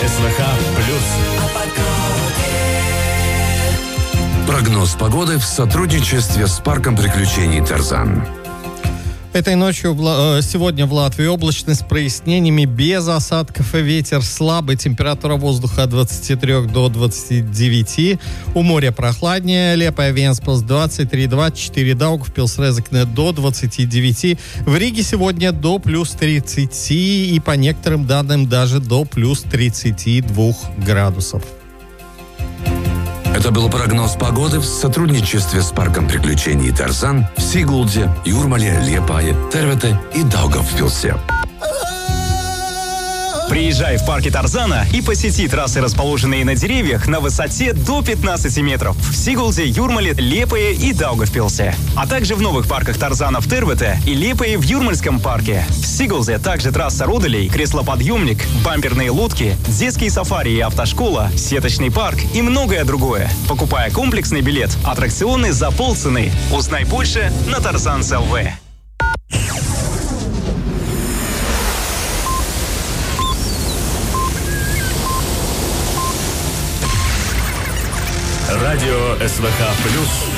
СВХ плюс. Прогноз погоды в сотрудничестве с парком приключений «Тарзан». Этой ночью сегодня в Латвии облачность с прояснениями, без осадков и ветер слабый. Температура воздуха от 23 до 29. У моря прохладнее. Лепая, Венспилс 23, 24. Даугавпилс, Резекне до 29. В Риге сегодня до плюс 30. И по некоторым данным даже до плюс 32 градусов. Это был прогноз погоды в сотрудничестве с парком приключений «Тарзан» в Сигулде, Юрмале, Лиепае, Тервете и Даугавпилсе. Приезжай в парке Тарзана и посети трассы, расположенные на деревьях на высоте до 15 метров в Сигулде, Юрмале, Лиепае и Даугавпилсе. А также в новых парках Тарзана в Тервете и Лиепае в Юрмальском парке. В Сигулде также трасса Руделей, креслоподъемник, бамперные лодки, детские сафари и автошкола, сеточный парк и многое другое. Покупая комплексный билет, аттракционы за полцены. Узнай больше на Тарзан.лв. Радио СВХ плюс.